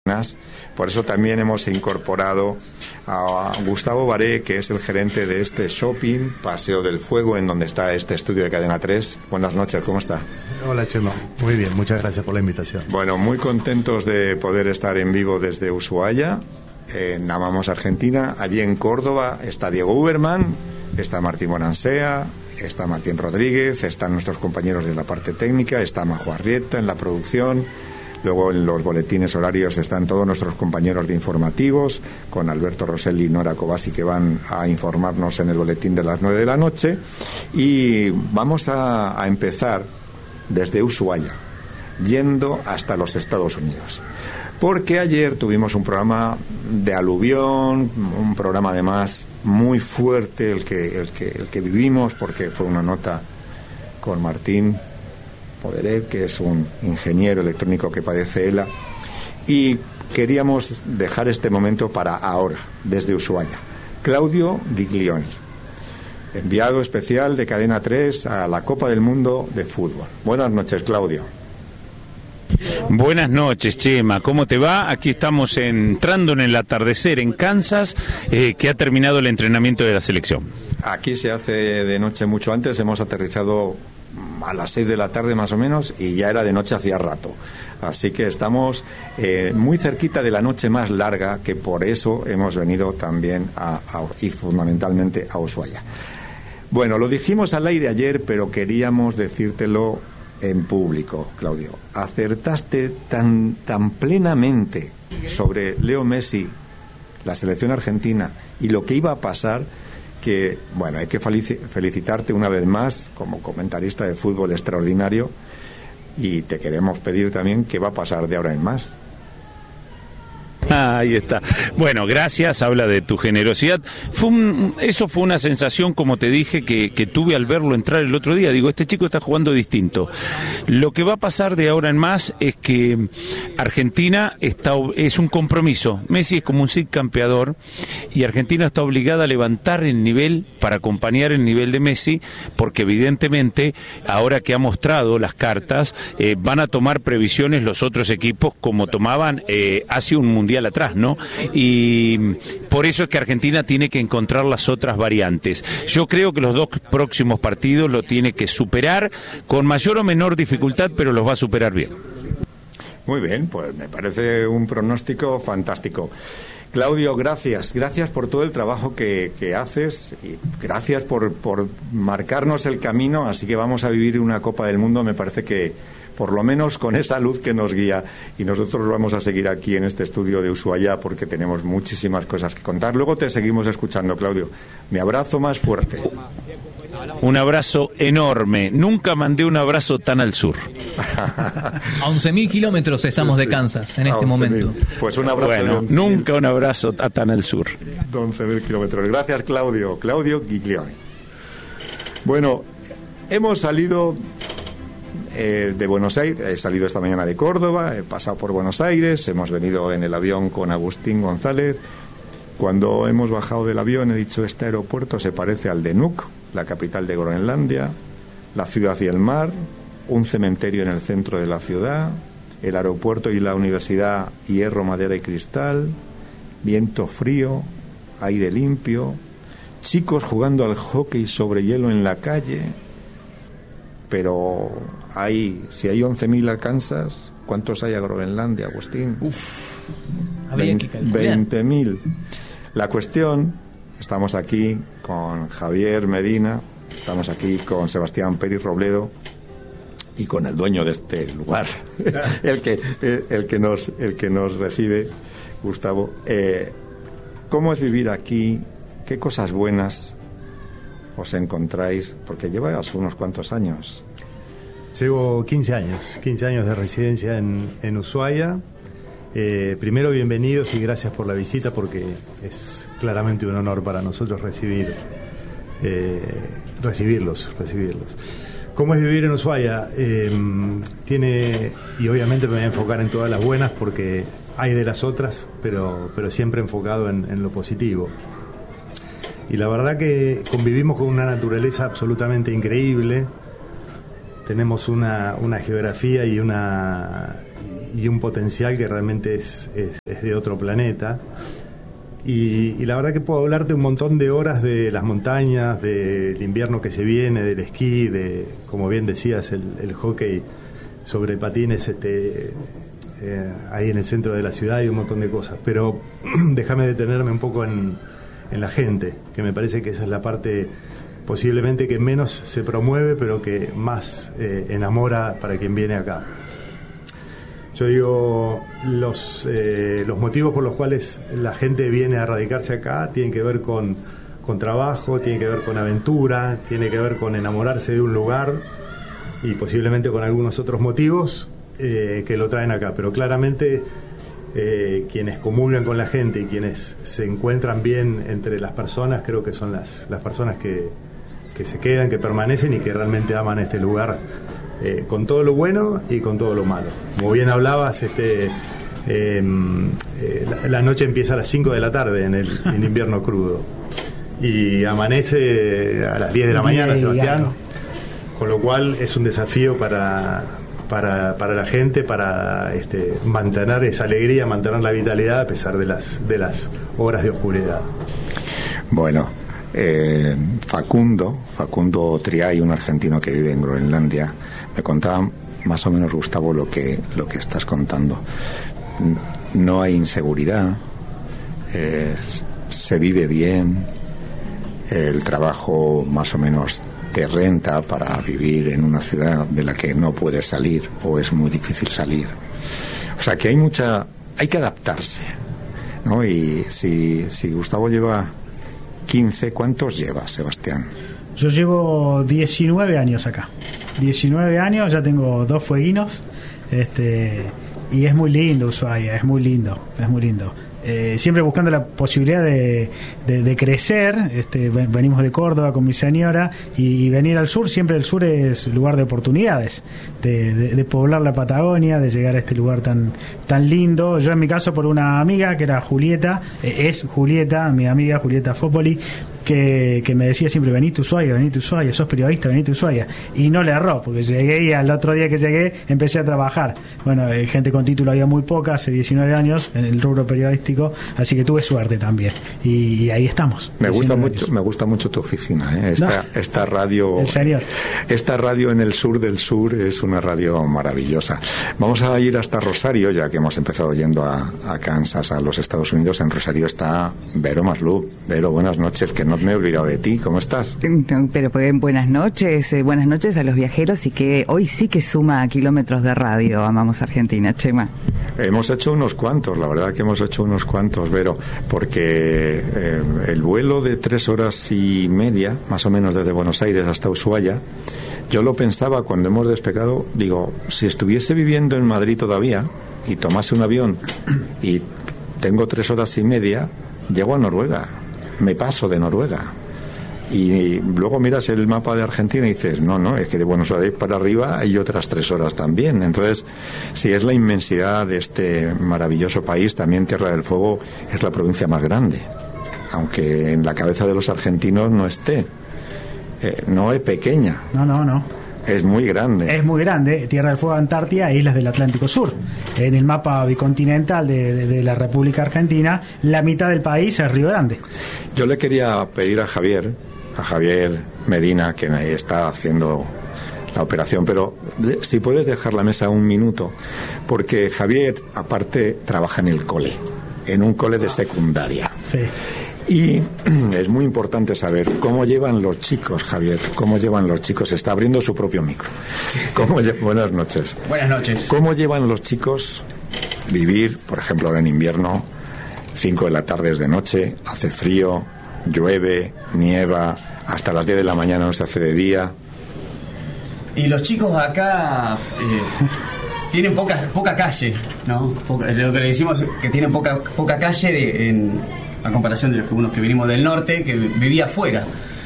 Por eso también hemos incorporado a Gustavo Baré, que es el gerente de este shopping, Paseo del Fuego, en donde está este estudio de Cadena 3. Buenas noches, ¿cómo está? Hola, Chema. Muy bien, muchas gracias por la invitación. Bueno, muy contentos de poder estar en vivo desde Ushuaia, en Amamos Argentina. Allí en Córdoba está Diego Uberman, está Martín Bonansea, está Martín Rodríguez, están nuestros compañeros de la parte técnica, está Majo Arrieta en la producción. Luego en los boletines horarios están todos nuestros compañeros de informativos, con Alberto Rosselli y Nora Cobasi, que van a informarnos en el boletín de las 9 de la noche. Y vamos a empezar desde Ushuaia, yendo hasta los Estados Unidos. Porque ayer tuvimos un programa de aluvión, un programa además muy fuerte, el que vivimos, porque fue una nota con Martín Poderet, que es un ingeniero electrónico que padece ELA, y queríamos dejar este momento para ahora, desde Ushuaia. Claudio Giglioni, enviado especial de Cadena 3 a la Copa del Mundo de Fútbol. Buenas noches, Claudio. Buenas noches, Chema, ¿cómo te va? Aquí estamos entrando en el atardecer en Kansas, que ha terminado el entrenamiento de la selección. Aquí se hace de noche mucho antes, hemos aterrizado a las 6 de la tarde más o menos y ya era de noche hacía rato. Así que estamos muy cerquita de la noche más larga, que por eso hemos venido también y fundamentalmente a Ushuaia. Bueno, lo dijimos al aire ayer, pero queríamos decírtelo en público, Claudio. Acertaste tan plenamente sobre Leo Messi, la selección argentina y lo que iba a pasar, que, bueno, hay que felicitarte una vez más como comentarista de fútbol extraordinario, y te queremos pedir también qué va a pasar de ahora en más. Ahí está. Bueno, gracias, habla de tu generosidad. Eso fue una sensación, como te dije, que tuve al verlo entrar el otro día. Digo, este chico está jugando distinto. Lo que va a pasar de ahora en más es que Argentina es un compromiso. Messi es como un subcampeador y Argentina está obligada a levantar el nivel para acompañar el nivel de Messi, porque evidentemente, ahora que ha mostrado las cartas, van a tomar previsiones los otros equipos como tomaban hace un mundial atrás, ¿no? Y por eso es que Argentina tiene que encontrar las otras variantes. Yo creo que los dos próximos partidos lo tiene que superar con mayor o menor dificultad, pero los va a superar bien. Muy bien, pues me parece un pronóstico fantástico. Claudio, gracias por todo el trabajo que haces, y gracias por marcarnos el camino. Así que vamos a vivir una Copa del Mundo, me parece que por lo menos con esa luz que nos guía, y nosotros vamos a seguir aquí en este estudio de Ushuaia porque tenemos muchísimas cosas que contar. Luego te seguimos escuchando, Claudio. Mi abrazo más fuerte. Un abrazo enorme. Nunca mandé un abrazo tan al sur. A 11.000 kilómetros estamos de Kansas en este momento. Pues un abrazo. Bueno, nunca un abrazo tan al sur. 11.000 kilómetros. Gracias, Claudio. Claudio Giglioni. Bueno, hemos salido de Buenos Aires, he salido esta mañana de Córdoba, he pasado por Buenos Aires, hemos venido en el avión con Agustín González. Cuando hemos bajado del avión he dicho, este aeropuerto se parece al de Nuuk, la capital de Groenlandia, la ciudad y el mar, un cementerio en el centro de la ciudad, el aeropuerto y la universidad, hierro, madera y cristal, viento frío, aire limpio, chicos jugando al hockey sobre hielo en la calle. Pero si hay 11.000 a Kansas, ¿cuántos hay a Groenlandia, Agustín? Habría que calcular. 20.000. La cuestión, estamos aquí con Javier Medina, estamos aquí con Sebastián Pérez Robledo y con el dueño de este lugar, el que nos recibe, Gustavo. ¿Cómo es vivir aquí? ¿Qué cosas buenas os encontráis? Porque llevas unos cuantos años. Llevo 15 años de residencia en Ushuaia. Primero, bienvenidos y gracias por la visita, porque es claramente un honor para nosotros recibirlos. ¿Cómo es vivir en Ushuaia? Y obviamente me voy a enfocar en todas las buenas porque hay de las otras, pero siempre enfocado en lo positivo. Y la verdad que convivimos con una naturaleza absolutamente increíble. Tenemos una geografía y y un potencial que realmente es de otro planeta. Y la verdad que puedo hablarte un montón de horas de las montañas, del invierno que se viene, del esquí, de, como bien decías, el hockey sobre patines ahí en el centro de la ciudad y un montón de cosas. Pero déjame detenerme un poco en la gente, que me parece que esa es la parte posiblemente que menos se promueve, pero que más enamora para quien viene acá. Yo digo, los motivos por los cuales la gente viene a radicarse acá tienen que ver con trabajo, tienen que ver con aventura, tiene que ver con enamorarse de un lugar y posiblemente con algunos otros motivos que lo traen acá. Pero claramente quienes comulgan con la gente y quienes se encuentran bien entre las personas, creo que son las personas que se quedan, que permanecen y que realmente aman este lugar. Con todo lo bueno y con todo lo malo. Como bien hablabas, la noche empieza a las 5 de la tarde en invierno crudo y amanece a las 10 de la mañana, Sebastián, con lo cual es un desafío para la gente, para mantener esa alegría, mantener la vitalidad a pesar de las horas de oscuridad. Bueno, Facundo Triay, un argentino que vive en Groenlandia, me contaba más o menos, Gustavo, lo que estás contando. No hay inseguridad, se vive bien, el trabajo más o menos te renta para vivir en una ciudad de la que no puedes salir o es muy difícil salir. O sea que hay que adaptarse, ¿no? Y si Gustavo lleva 15, ¿cuántos llevas, Sebastián? Yo llevo 19 años acá. 19 años, ya tengo 2 fueguinos, y es muy lindo Ushuaia, es muy lindo. Siempre buscando la posibilidad de crecer. Venimos de Córdoba con mi señora y venir al sur, siempre el sur es lugar de oportunidades, de poblar la Patagonia, de llegar a este lugar tan lindo. Yo en mi caso por una amiga que era Julieta, mi amiga Julieta Fopoli, que me decía siempre: vení a Ushuaia, sos periodista, vení a Ushuaia. Y no le erró, porque llegué y al otro día que llegué empecé a trabajar. Bueno, gente con título había muy poca, hace 19 años en el rubro periodístico, así que tuve suerte también. Y ahí estamos. Me gusta mucho tu oficina, ¿eh? Esta radio. El señor. Esta radio en el sur del sur es una radio maravillosa. Vamos a ir hasta Rosario, ya que hemos empezado yendo a Kansas, a los Estados Unidos. En Rosario está Vero Masluch. Vero, buenas noches, que no me he olvidado de ti. ¿Cómo estás? Pero buenas noches a los viajeros, y que hoy sí que suma kilómetros de radio. Amamos Argentina, Chema. Hemos hecho unos cuantos, la verdad que hemos hecho unos cuantos, Vero, porque el vuelo de 3 horas y media, más o menos desde Buenos Aires hasta Ushuaia, yo lo pensaba cuando hemos despegado, digo, si estuviese viviendo en Madrid todavía y tomase un avión y tengo 3 horas y media, llego a Noruega. Me paso de Noruega. Y luego miras el mapa de Argentina y dices, no, es que de Buenos Aires para arriba hay otras 3 horas también. Entonces, si es la inmensidad de este maravilloso país, también Tierra del Fuego es la provincia más grande, aunque en la cabeza de los argentinos no esté. No es pequeña. No. Es muy grande. Es muy grande. Tierra del Fuego, Antártida, islas del Atlántico Sur. En el mapa bicontinental de la República Argentina, la mitad del país es Río Grande. Yo le quería pedir a Javier Medina, que está haciendo la operación, pero si puedes dejar la mesa un minuto, porque Javier, aparte, trabaja en un cole de secundaria. Sí. Y es muy importante saber cómo llevan los chicos, Javier, está abriendo su propio micro. Buenas noches. Buenas noches. ¿Cómo llevan los chicos vivir, por ejemplo, ahora en invierno, 5 de la tarde es de noche, hace frío, llueve, nieva, hasta las 10 de la mañana no se hace de día? Y los chicos acá tienen poca calle, ¿no? Lo que le decimos es que tienen poca calle a comparación de los unos que venimos del norte, que vivía afuera.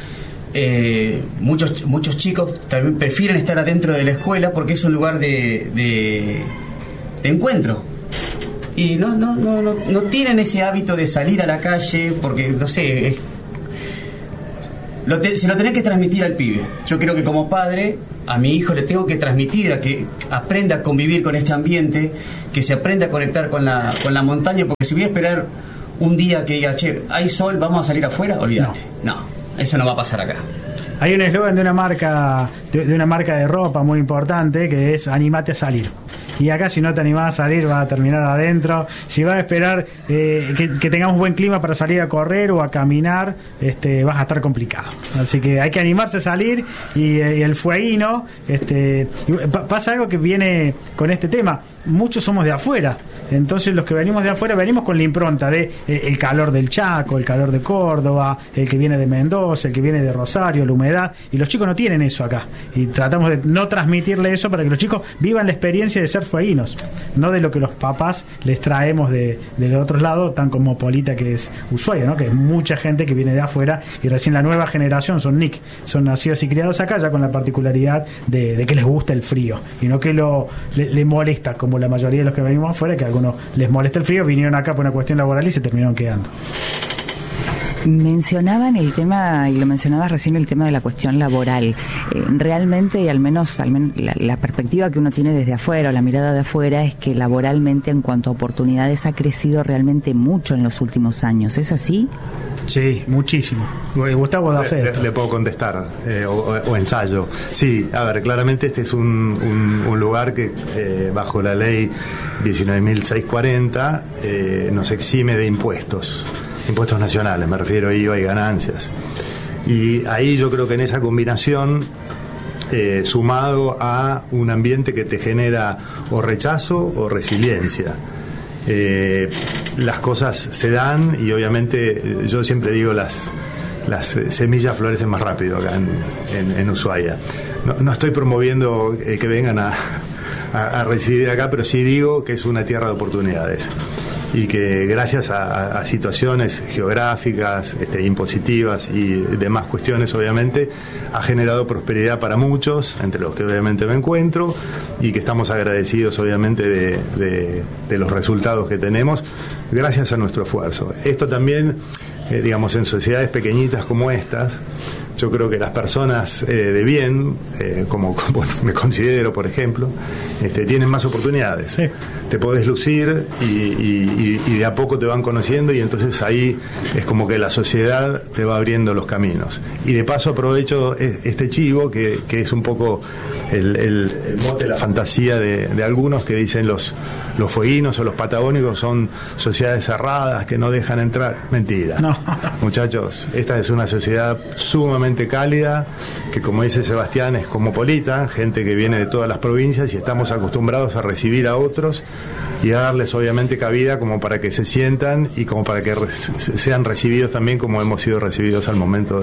Muchos chicos también prefieren estar adentro de la escuela porque es un lugar de encuentro. Y no tienen ese hábito de salir a la calle porque, no sé, se lo tenés que transmitir al pibe. Yo creo que como padre, a mi hijo le tengo que transmitir a que aprenda a convivir con este ambiente, que se aprenda a conectar con la montaña, porque si voy a esperar un día que diga, che, hay sol, vamos a salir afuera, olvídate. No, eso no va a pasar acá. Hay un eslogan de una marca de ropa muy importante que es animate a salir. Y acá si no te animás a salir vas a terminar adentro. Si vas a esperar que tengamos buen clima para salir a correr o a caminar, vas a estar complicado. Así que hay que animarse a salir y el fueguino. Pasa algo que viene con este tema. Muchos somos de afuera. Entonces los que venimos de afuera venimos con la impronta de el calor del Chaco, el calor de Córdoba, el que viene de Mendoza, el que viene de Rosario, la humedad, y los chicos no tienen eso acá, y tratamos de no transmitirle eso para que los chicos vivan la experiencia de ser fueguinos, no de lo que los papás les traemos de los otros lados, tan cosmopolita que es Ushuaia, ¿no? Que es mucha gente que viene de afuera, y recién la nueva generación son nacidos y criados acá, ya con la particularidad de que les gusta el frío, y no que le molesta, como la mayoría de los que venimos afuera, que a algunos les molesta el frío, vinieron acá por una cuestión laboral y se terminaron quedando. Mencionaban el tema, y lo mencionabas recién, el tema de la cuestión laboral. Realmente, y al menos la perspectiva que uno tiene desde afuera, o la mirada de afuera, es que laboralmente, en cuanto a oportunidades, ha crecido realmente mucho en los últimos años. ¿Es así? Sí, muchísimo. Gustavo da fe. Le puedo contestar, o ensayo. Sí, a ver, claramente este es un lugar que, bajo la ley 19.640, nos exime de impuestos nacionales, me refiero a IVA y ganancias. Y ahí yo creo que en esa combinación, sumado a un ambiente que te genera o rechazo o resiliencia, las cosas se dan, y obviamente yo siempre digo las semillas florecen más rápido acá en Ushuaia. No estoy promoviendo que vengan a residir acá, pero sí digo que es una tierra de oportunidades, y que gracias a situaciones geográficas, impositivas y demás cuestiones, obviamente, ha generado prosperidad para muchos, entre los que obviamente me encuentro, y que estamos agradecidos obviamente de los resultados que tenemos gracias a nuestro esfuerzo. Esto también, digamos, en sociedades pequeñitas como estas, yo creo que las personas de bien, como me considero, por ejemplo, tienen más oportunidades. Sí. Te podés lucir y de a poco te van conociendo, y entonces ahí es como que la sociedad te va abriendo los caminos. Y de paso aprovecho este chivo, que es un poco el mote, la fantasía de algunos que dicen los fueguinos o los patagónicos son sociedades cerradas que no dejan entrar. Mentira. No. Muchachos, esta es una sociedad sumamente cálida, que, como dice Sebastián, es cosmopolita, gente que viene de todas las provincias, y estamos acostumbrados a recibir a otros y a darles obviamente cabida, como para que se sientan y como para que sean recibidos también como hemos sido recibidos al momento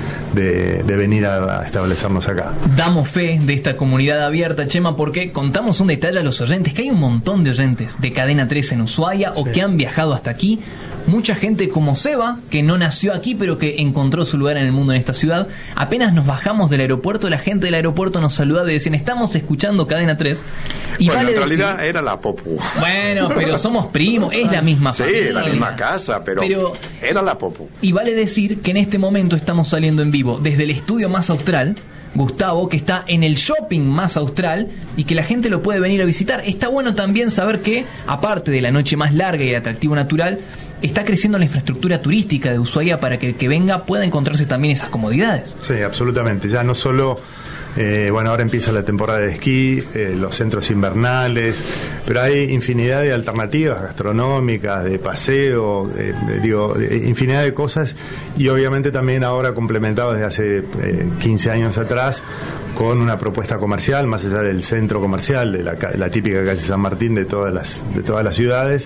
de venir a establecernos acá. Damos fe de esta comunidad abierta, Chema, porque contamos un detalle a los oyentes, que hay un montón de oyentes de Cadena 3 en Ushuaia, sí, o que han viajado hasta aquí. Mucha gente como Seba, que no nació aquí, pero que encontró su lugar en el mundo en esta ciudad. Apenas nos bajamos del aeropuerto, la gente del aeropuerto nos saludaba y decían, estamos escuchando Cadena 3. Y bueno, vale en realidad decir, era la Popu. Bueno, pero somos primos, es la misma familia. Sí, la misma casa, pero era la Popu. Y vale decir que en este momento estamos saliendo en vivo desde el estudio más austral, Gustavo, que está en el shopping más austral, y que la gente lo puede venir a visitar. Está bueno también saber que, aparte de la noche más larga y el atractivo natural, está creciendo la infraestructura turística de Ushuaia para que el que venga pueda encontrarse también esas comodidades. Sí, absolutamente. Ya no solo, ahora empieza la temporada de esquí, los centros invernales, pero hay infinidad de alternativas gastronómicas, de paseo, infinidad de cosas, y obviamente también ahora complementado desde hace 15 años atrás con una propuesta comercial, más allá del centro comercial, de la típica calle San Martín de todas las ciudades,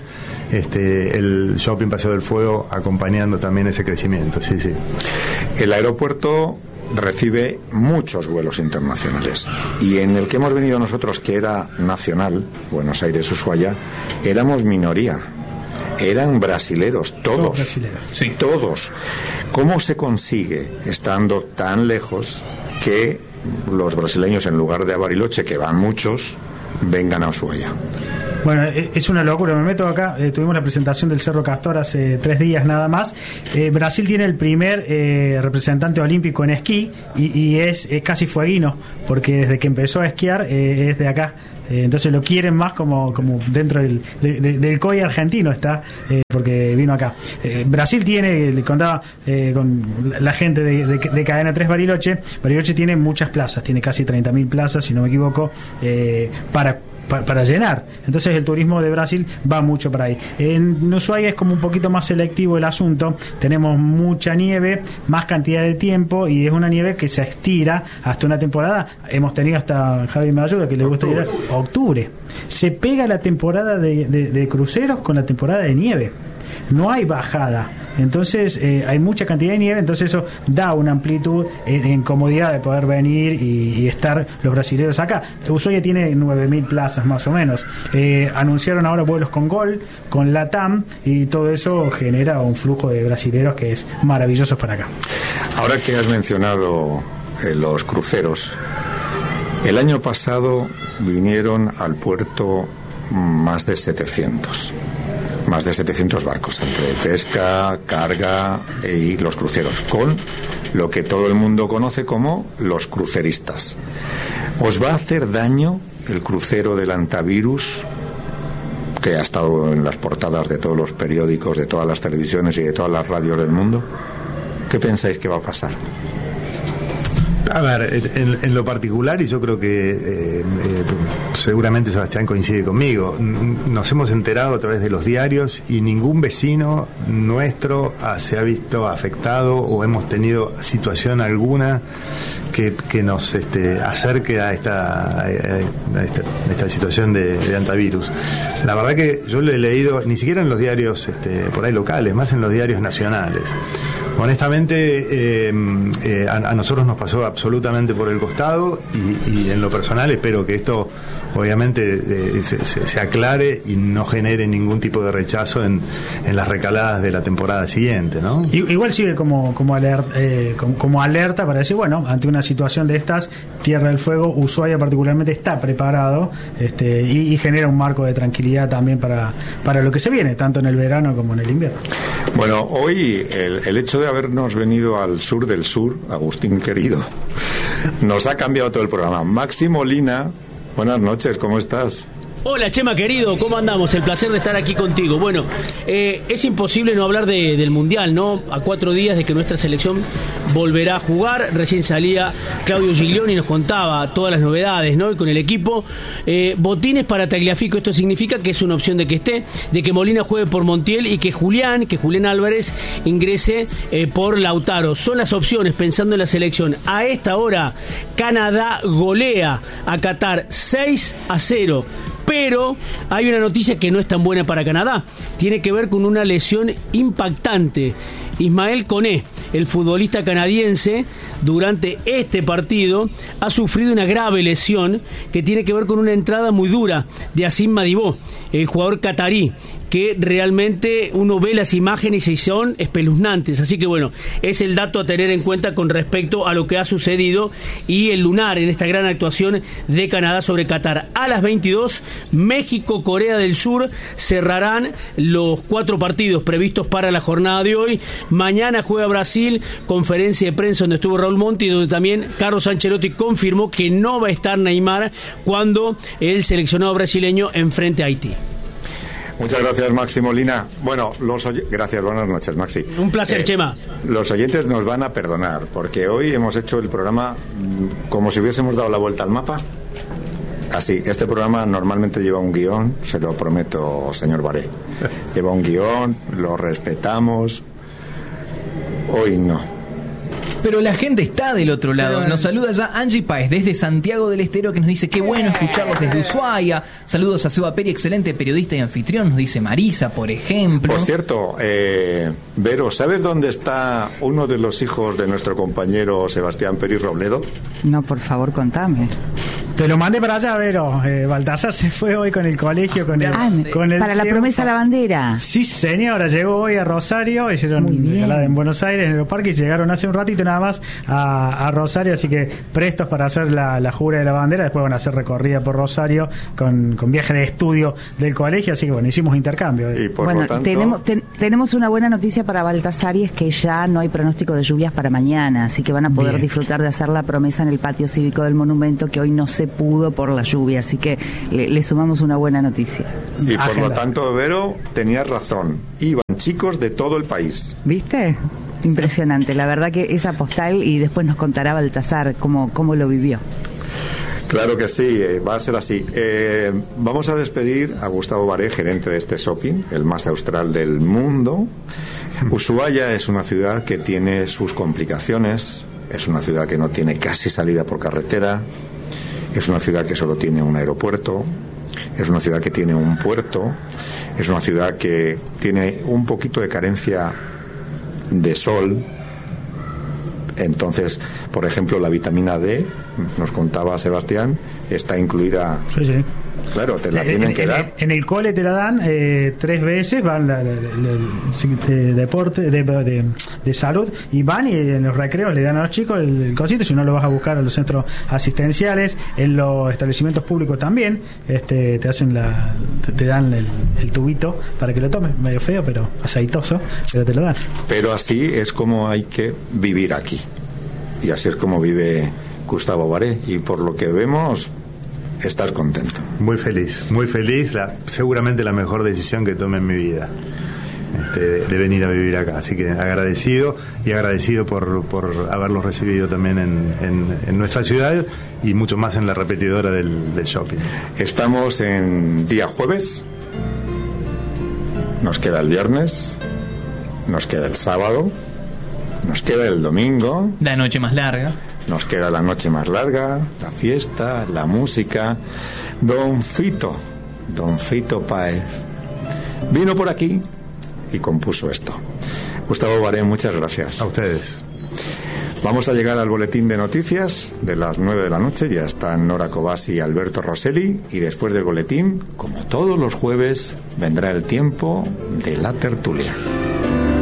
el Shopping Paseo del Fuego acompañando también ese crecimiento. Sí, sí. El aeropuerto recibe muchos vuelos internacionales, y en el que hemos venido nosotros, que era nacional, Buenos Aires, Ushuaia, éramos minoría. Eran brasileros, todos. Sí. Todos. ¿Cómo se consigue, estando tan lejos, que los brasileños, en lugar de a Bariloche, que van muchos, vengan a Ushuaia? Bueno, es una locura, me meto acá, tuvimos la presentación del Cerro Castor hace 3 días nada más. Brasil tiene el primer representante olímpico en esquí y es casi fueguino, porque desde que empezó a esquiar es de acá. Entonces lo quieren más como dentro del COI argentino está, porque vino acá. Brasil tiene, le contaba con la gente de Cadena 3 Bariloche tiene muchas plazas, tiene casi 30.000 plazas, si no me equivoco, para llenar. Entonces el turismo de Brasil va mucho para ahí. En Ushuaia es como un poquito más selectivo el asunto, tenemos mucha nieve, más cantidad de tiempo, y es una nieve que se estira hasta una temporada. Hemos tenido hasta, Javi me ayuda, que le gusta ir a octubre. Se pega la temporada de cruceros con la temporada de nieve. No hay bajada, entonces hay mucha cantidad de nieve, entonces eso da una amplitud en comodidad de poder venir y estar los brasileños acá. Ushuaia tiene 9.000 plazas más o menos. Anunciaron ahora vuelos con Gol, con LATAM, y todo eso genera un flujo de brasileños que es maravilloso para acá. Ahora que has mencionado los cruceros, el año pasado vinieron al puerto más de 700 barcos, entre pesca, carga y los cruceros, con lo que todo el mundo conoce como los cruceristas. ¿Os va a hacer daño el crucero del Antavirus, que ha estado en las portadas de todos los periódicos, de todas las televisiones y de todas las radios del mundo? ¿Qué pensáis que va a pasar? A ver, en lo particular, y yo creo que seguramente Sebastián coincide conmigo, nos hemos enterado a través de los diarios y ningún vecino nuestro se ha visto afectado o hemos tenido situación alguna que nos acerque a esta situación de antivirus. La verdad que yo lo he leído, ni siquiera en los diarios por ahí locales, más en los diarios nacionales. Honestamente, a nosotros nos pasó absolutamente por el costado y en lo personal espero que esto obviamente se aclare y no genere ningún tipo de rechazo en las recaladas de la temporada siguiente, ¿no? Igual sigue como alerta para decir, bueno, ante una situación de estas, Tierra del Fuego, Ushuaia particularmente está preparado y genera un marco de tranquilidad también para lo que se viene, tanto en el verano como en el invierno. Bueno, hoy el hecho de habernos venido al sur del sur, Agustín querido, nos ha cambiado todo el programa. Maxi Molina, buenas noches, ¿cómo estás? Hola Chema querido, ¿cómo andamos? El placer de estar aquí contigo. Bueno, es imposible no hablar del Mundial, ¿no? A 4 días de que nuestra selección volverá a jugar. Recién salía Claudio Giglioni y nos contaba todas las novedades, ¿no? Y con el equipo, botines para Tagliafico. Esto significa que es una opción de que esté, de que Molina juegue por Montiel y que Julián Álvarez ingrese por Lautaro. Son las opciones pensando en la selección. A esta hora, Canadá golea a Qatar 6-0. Pero hay una noticia que no es tan buena para Canadá. Tiene que ver con una lesión impactante. Ismael Koné, el futbolista canadiense, durante este partido ha sufrido una grave lesión que tiene que ver con una entrada muy dura de Asim Madibó, el jugador catarí, que realmente uno ve las imágenes y son espeluznantes. Así que bueno, es el dato a tener en cuenta con respecto a lo que ha sucedido y el lunar en esta gran actuación de Canadá sobre Qatar. A las 22, México, Corea del Sur cerrarán los 4 partidos previstos para la jornada de hoy. Mañana juega Brasil, conferencia de prensa donde estuvo Raúl Monti, donde también Carlos Ancelotti confirmó que no va a estar Neymar cuando el seleccionado brasileño enfrente a Haití. Muchas gracias, Maxi Molina. Bueno, gracias, buenas noches, Maxi. Un placer, Chema. Los oyentes nos van a perdonar, porque hoy hemos hecho el programa como si hubiésemos dado la vuelta al mapa. Así, este programa normalmente lleva un guión, se lo prometo, señor Baré. Lleva un guión, lo respetamos. Hoy no. Pero la gente está del otro lado. Nos saluda ya Angie Páez desde Santiago del Estero, que nos dice qué bueno escucharlos desde Ushuaia. Saludos a Seba Peri, excelente periodista y anfitrión, nos dice Marisa, por ejemplo. Por cierto, Vero, ¿sabes dónde está uno de los hijos de nuestro compañero Sebastián Peri Robledo? No, por favor, contame. Te lo mandé para allá, Vero. Baltasar se fue hoy con el colegio, con el para la promesa a la bandera. Sí, señora, llegó hoy a Rosario, hicieron escalada en Buenos Aires, en el Aeroparque, y llegaron hace un ratito nada más a Rosario, así que prestos para hacer la jura de la bandera. Después van a hacer recorrida por Rosario con viaje de estudio del colegio, así que bueno, hicimos intercambio. Y por bueno, lo tanto, tenemos una buena noticia para Baltasar, y es que ya no hay pronóstico de lluvias para mañana, así que van a poder disfrutar de hacer la promesa en el patio cívico del monumento, que hoy no se pudo por la lluvia, así que le sumamos una buena noticia. Y por lo tanto, Vero, tenías razón, iban chicos de todo el país. ¿Viste? Impresionante, la verdad que esa postal, y después nos contará Baltasar cómo lo vivió. Claro que sí, va a ser así. Vamos a despedir a Gustavo Baré, gerente de este shopping, el más austral del mundo. Ushuaia es una ciudad que tiene sus complicaciones, es una ciudad que no tiene casi salida por carretera, es una ciudad que solo tiene un aeropuerto, es una ciudad que tiene un puerto, es una ciudad que tiene un poquito de carencia de sol. Entonces, por ejemplo, la vitamina D, nos contaba Sebastián, está incluida. Sí, sí. Claro, te la tienen que dar. En el cole te la dan 3 veces, van deporte, de salud, y van y en los recreos le dan a los chicos el cosito, si no lo vas a buscar a los centros asistenciales, en los establecimientos públicos también, te hacen te dan el tubito para que lo tomes, medio feo, pero aceitoso, pero te lo dan. Pero así es como hay que vivir aquí. Y así es como vive Gustavo Baré, y por lo que vemos, estás contento. Muy feliz, seguramente la mejor decisión que tomé en mi vida, de venir a vivir acá. Así que agradecido por haberlos recibido también en nuestra ciudad, y mucho más en la repetidora del shopping. Estamos en día jueves, nos queda el viernes, nos queda el sábado, nos queda el domingo, la noche más larga. Nos queda la noche más larga, la fiesta, la música. Don Fito Páez vino por aquí y compuso esto. Gustavo Baré, muchas gracias. A ustedes. Vamos a llegar al boletín de noticias de las 9 de la noche. Ya están Nora Cobasi y Alberto Rosselli. Y después del boletín, como todos los jueves, vendrá el tiempo de la tertulia.